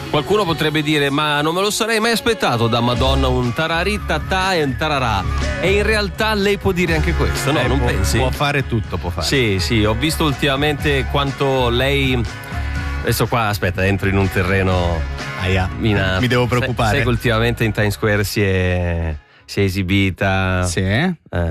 Qualcuno potrebbe dire: ma non me lo sarei mai aspettato da Madonna un tararittata e un tararà. E in realtà lei può dire anche questo, no? Non pensi? Può fare tutto, può fare. Sì, ho visto ultimamente quanto lei. Adesso qua, aspetta, entro in un terreno. Mi devo preoccupare. Sai che ultimamente in Times Square si è esibita. Sì.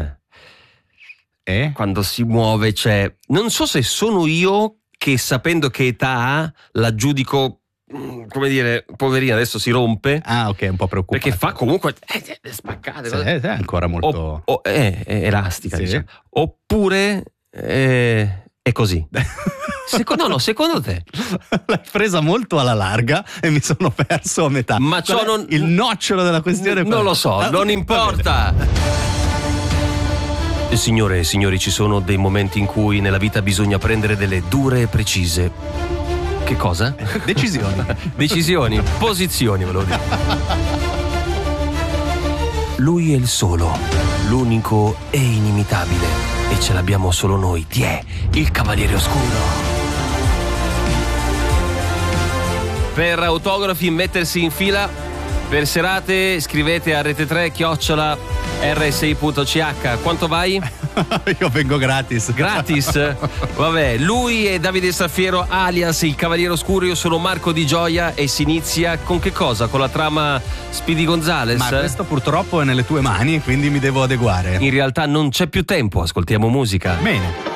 Quando si muove c'è. Non so se sono io che, sapendo che età ha, la giudico, come dire, poverina, adesso si rompe. Ah, ok, un po' preoccupato. Perché fa comunque spaccate. È ancora molto è elastica, sì. diciamo. Oppure è così. Secondo te? L'hai presa molto alla larga e mi sono perso a metà. Ma il nocciolo della questione non lo so, non importa. Signore e signori, ci sono dei momenti in cui nella vita bisogna prendere delle dure e precise. Che cosa? Decisioni, posizioni, volevo dire. Lui è il solo, l'unico e inimitabile, e ce l'abbiamo solo noi. Chi è? Il Cavaliere Oscuro. Per autografi, mettersi in fila. Per serate scrivete a rete3@rsei.ch. Quanto vai? Io vengo gratis. Gratis? Vabbè, lui è Davide Staffiero alias il Cavaliere Oscuro, io sono Marco Di Gioia e si inizia con che cosa? Con la trama Speedy Gonzales? Ma questo purtroppo è nelle tue mani, quindi mi devo adeguare. In realtà non c'è più tempo, ascoltiamo musica. Bene.